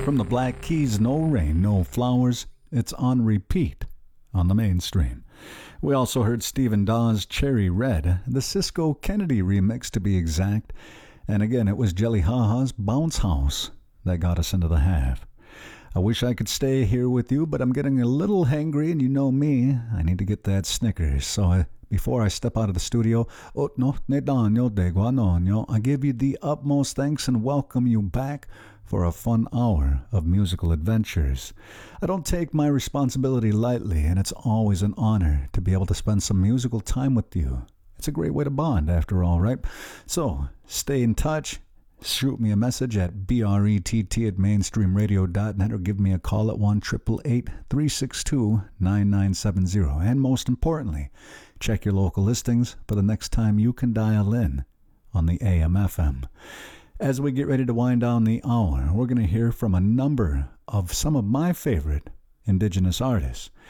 From the Black Keys, No Rain, No Flowers. It's on repeat on the mainstream. We also heard Stephen Dawes' Cherry Red, the Cisco Kennedy remix to be exact. And again, it was Jelly Ha-Ha's Bounce House that got us into the half. I wish I could stay here with you, but I'm getting a little hangry, and you know me, I need to get that Snickers. So before I step out of the studio, I give you the utmost thanks and welcome you back for a fun hour of musical adventures. I don't take my responsibility lightly, and it's always an honor to be able to spend some musical time with you. It's a great way to bond, after all, right? So, stay in touch. Shoot me a message at brett@mainstreamradio.net or give me a call at 1-888-362-9970. And most importantly, check your local listings for the next time you can dial in on the AM/FM. As we get ready to wind down the hour, we're going to hear from a number of some of my favorite indigenous artists.